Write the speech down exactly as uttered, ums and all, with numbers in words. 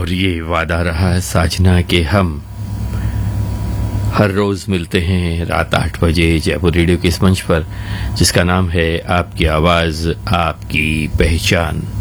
और ये वादा रहा साजना के हम हर रोज मिलते हैं रात आठ बजे जयपुर रेडियो के इस मंच पर, जिसका नाम है आपकी आवाज आपकी पहचान।